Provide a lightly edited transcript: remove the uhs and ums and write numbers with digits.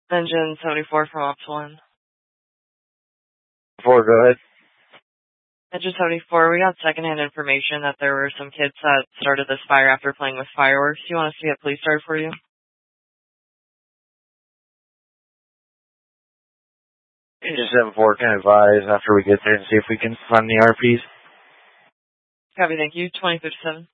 Engine 74 from Ops 1. 4, go ahead. Engine 74, we got secondhand information that there were some kids that started this fire after playing with fireworks. Do you want us to get police started for you? Engine 74 can advise after we get there and see if we can find the RPs. Copy, thank you. 2057.